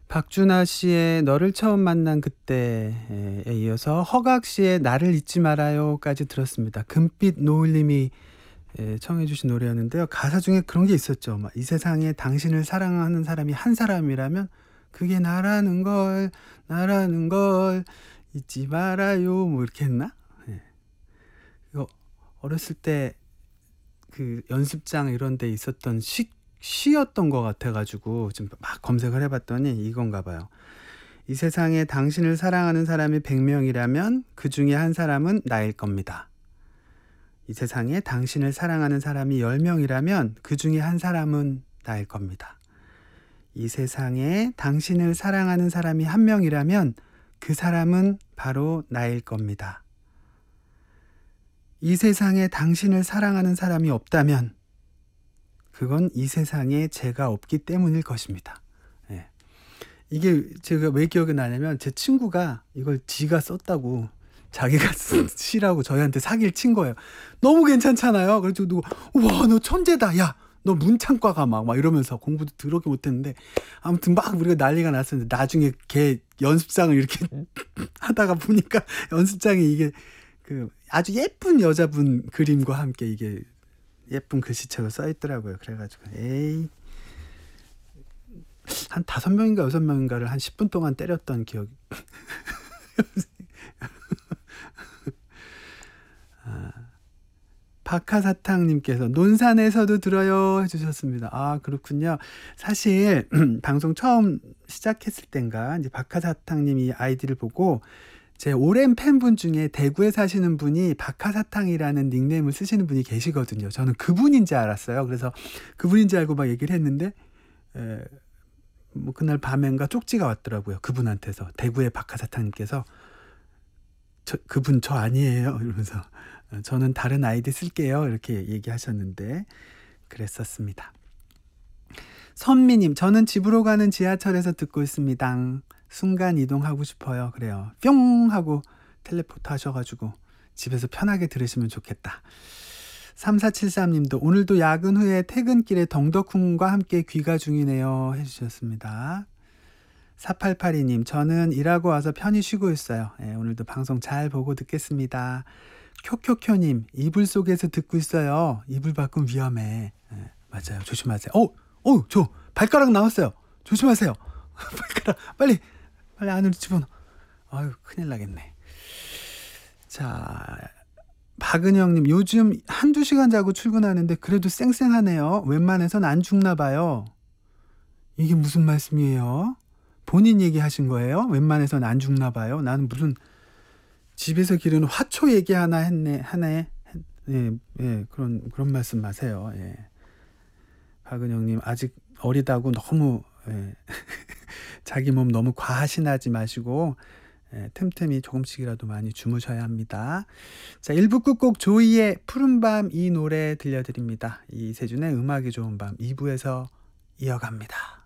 박준하 씨의 너를 처음 만난 그때에 이어서 허각 씨의 나를 잊지 말아요까지 들었습니다. 금빛 노을님이 청해 주신 노래였는데요. 가사 중에 그런 게 있었죠. 막 이 세상에 당신을 사랑하는 사람이 한 사람이라면 그게 나라는 걸 잊지 말아요. 뭐 이렇게 했나? 예. 이거 어렸을 때 그 연습장 이런 데 있었던 시였던 것 같아가지고 지금 막 검색을 해봤더니 이건가 봐요. 이 세상에 당신을 사랑하는 사람이 100명이라면 그 중에 한 사람은 나일 겁니다. 이 세상에 당신을 사랑하는 사람이 10명이라면 그 중에 한 사람은 나일 겁니다. 이 세상에 당신을 사랑하는 사람이 1명이라면 그 사람은 바로 나일 겁니다. 이 세상에 당신을 사랑하는 사람이 없다면 그건 이 세상에 제가 없기 때문일 것입니다. 예. 이게 제가 왜 기억이 나냐면 제 친구가 이걸 지가 썼다고 자기가 쓰라고 저희한테 사기를 친 거예요. 너무 괜찮잖아요. 그래서 누가 와 너 천재다. 야 너 문창과 가 막 이러면서 공부도 더럽게 못했는데 아무튼 막 우리가 난리가 났었는데 나중에 걔 연습장을 이렇게 하다가 보니까 연습장에 이게 그 아주 예쁜 여자분 그림과 함께 이게 예쁜 글씨체가 써 있더라고요. 그래가지고 에이 한 5명인가 6명인가를 한 10분 동안 때렸던 기억이 박하사탕님께서 논산에서도 들어요 해주셨습니다. 아 그렇군요. 사실 방송 처음 시작했을 땐가 이제 박하사탕님이 아이디를 보고 제 오랜 팬분 중에 대구에 사시는 분이 박하사탕이라는 닉네임을 쓰시는 분이 계시거든요. 저는 그분인지 알았어요. 그래서 그분인지 알고 막 얘기를 했는데 뭐 그날 밤엔가 쪽지가 왔더라고요. 그분한테서 대구의 박하사탕님께서 그분 저 아니에요 이러면서 저는 다른 아이디 쓸게요 이렇게 얘기하셨는데 그랬었습니다. 선미님 저는 집으로 가는 지하철에서 듣고 있습니다. 순간 이동하고 싶어요. 그래요. 뿅 하고 텔레포트 하셔가지고 집에서 편하게 들으시면 좋겠다. 3473님도 오늘도 야근 후에 퇴근길에 덩덕훈과 함께 귀가 중이네요 해주셨습니다. 4882님 저는 일하고 와서 편히 쉬고 있어요. 오늘도 방송 잘 보고 듣겠습니다. 쿄쿄쿄님 이불 속에서 듣고 있어요. 이불 밖은 위험해. 맞아요. 조심하세요. 저 발가락 나왔어요. 조심하세요. 발가락 빨리 안으로 집어넣어. 아유 큰일 나겠네. 자 박은영님 요즘 1-2시간 자고 출근하는데 그래도 쌩쌩하네요. 웬만해선 안 죽나 봐요. 이게 무슨 말씀이에요? 본인 얘기하신 거예요? 웬만해선 안 죽나 봐요. 나는 무슨 집에서 기르는 화초 얘기 하네. 그런 말씀 마세요. 박은영님 아직 어리다고 너무 자기 몸 너무 과하신하지 마시고 틈틈이 조금씩이라도 많이 주무셔야 합니다. 자 1부 끝곡 조이의 푸른밤 이 노래 들려드립니다. 이세준의 음악이 좋은 밤 2부에서 이어갑니다.